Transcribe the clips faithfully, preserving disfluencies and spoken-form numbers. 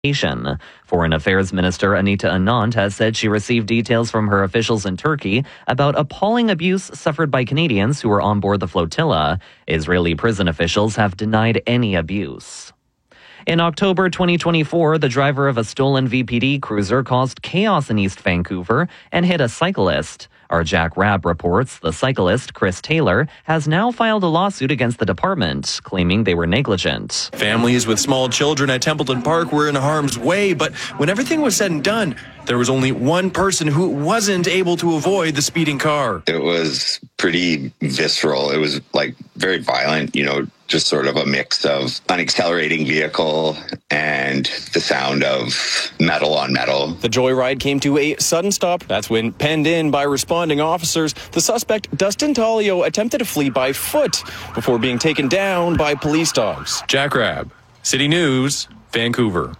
Foreign Affairs Minister Anita Anand has said she received details from her officials in Turkey about appalling abuse suffered by Canadians who were on board the flotilla. Israeli prison officials have denied any abuse. In October twenty twenty-four, the driver of a stolen V P D cruiser caused chaos in East Vancouver and hit a cyclist. Our Jack Rabb reports the cyclist, Chris Taylor, has now filed a lawsuit against the department, claiming they were negligent. Families with small children at Templeton Park were in harm's way, but when everything was said and done, there was only one person who wasn't able to avoid the speeding car. It was pretty visceral. It was like very violent, you know, just sort of a mix of an accelerating vehicle and the sound of metal on metal. The joyride came to a sudden stop. That's when, penned in by responding officers, the suspect, Dustin Taglio, attempted to flee by foot before being taken down by police dogs. Jack Rabb, City News, Vancouver.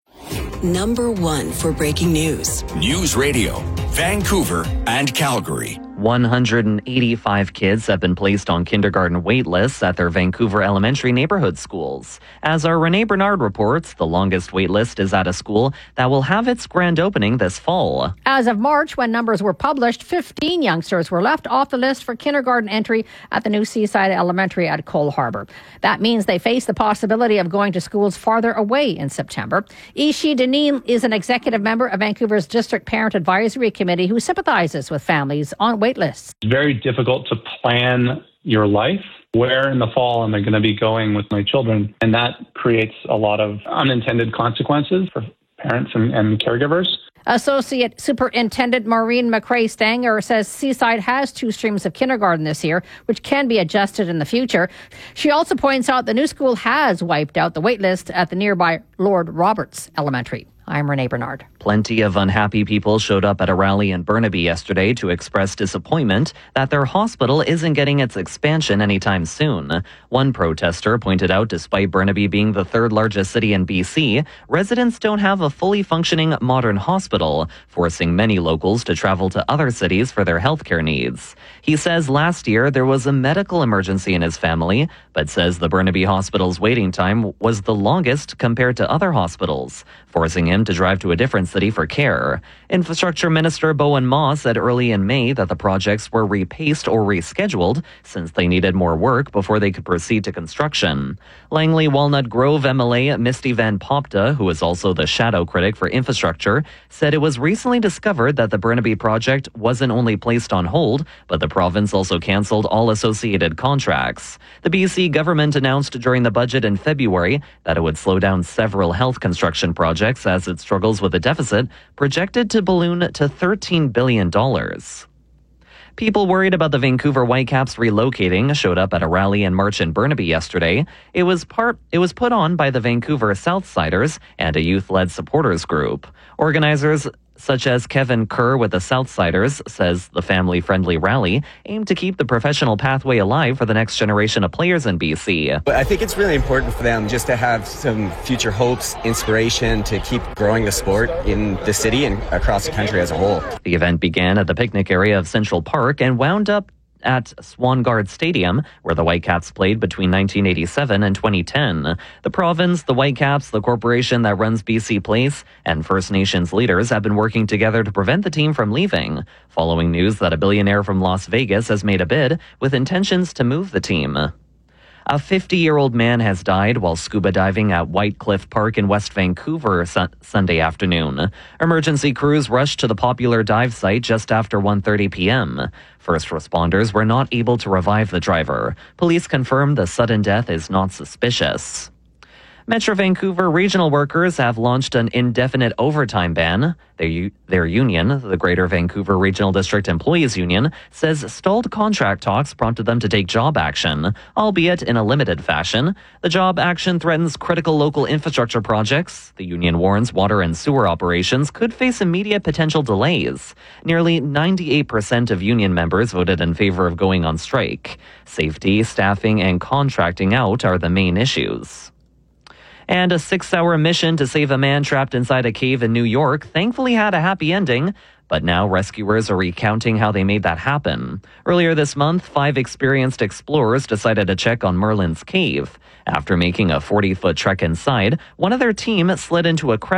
Number one for breaking news. News Radio, Vancouver and Calgary. one hundred eighty-five kids have been placed on kindergarten wait lists at their Vancouver elementary neighborhood schools. As our Renee Bernard reports, the longest wait list is at a school that will have its grand opening this fall. As of March, when numbers were published, fifteen youngsters were left off the list for kindergarten entry at the new Seaside Elementary at Cole Harbour. That means they face the possibility of going to schools farther away in September. Ishi Deneen is an executive member of Vancouver's District Parent Advisory Committee who sympathizes with families on wait lists. It's very difficult to plan your life. Where in the fall am I going to be going with my children? And that creates a lot of unintended consequences for parents and, and caregivers. Associate Superintendent Maureen McRae-Stanger says Seaside has two streams of kindergarten this year, which can be adjusted in the future. She also points out the new school has wiped out the wait list at the nearby Lord Roberts Elementary. I'm Renee Bernard. Plenty of unhappy people showed up at a rally in Burnaby yesterday to express disappointment that their hospital isn't getting its expansion anytime soon. One protester pointed out despite Burnaby being the third largest city in B C, residents don't have a fully functioning modern hospital, forcing many locals to travel to other cities for their healthcare needs. He says last year there was a medical emergency in his family, but says the Burnaby Hospital's waiting time was the longest compared to other hospitals, forcing him to drive to a different city for care. Infrastructure Minister Bowen Ma said early in May that the projects were repaced or rescheduled since they needed more work before they could proceed to construction. Langley Walnut Grove M L A Misty Van Popta, who is also the shadow critic for infrastructure, said it was recently discovered that the Burnaby project wasn't only placed on hold, but the province also cancelled all associated contracts. The B C government announced during the budget in February that it would slow down several health construction projects as it struggles with a deficit projected to balloon to thirteen billion dollars. People worried about the Vancouver Whitecaps relocating showed up at a rally in March in Burnaby yesterday. It was part it was put on by the Vancouver Southsiders and a youth-led supporters group. Organizers such as Kevin Kerr with the Southsiders says the family-friendly rally aimed to keep the professional pathway alive for the next generation of players in B C. But I think it's really important for them just to have some future hopes, inspiration to keep growing the sport in the city and across the country as a whole. The event began at the picnic area of Central Park and wound up at Swangard Stadium, where the Whitecaps played between nineteen eighty-seven and twenty ten. The province, the Whitecaps, the corporation that runs B C Place, and First Nations leaders have been working together to prevent the team from leaving, following news that a billionaire from Las Vegas has made a bid with intentions to move the team. A fifty-year-old man has died while scuba diving at White Cliff Park in West Vancouver su- Sunday afternoon. Emergency crews rushed to the popular dive site just after one thirty p.m. First responders were not able to revive the driver. Police confirmed the sudden death is not suspicious. Metro Vancouver regional workers have launched an indefinite overtime ban. Their, their union, the Greater Vancouver Regional District Employees Union, says stalled contract talks prompted them to take job action, albeit in a limited fashion. The job action threatens critical local infrastructure projects. The union warns water and sewer operations could face immediate potential delays. Nearly ninety-eight percent of union members voted in favor of going on strike. Safety, staffing, and contracting out are the main issues. And a six-hour mission to save a man trapped inside a cave in New York thankfully had a happy ending. But now rescuers are recounting how they made that happen. Earlier this month, five experienced explorers decided to check on Merlin's Cave. After making a forty-foot trek inside, one of their team slid into a crevice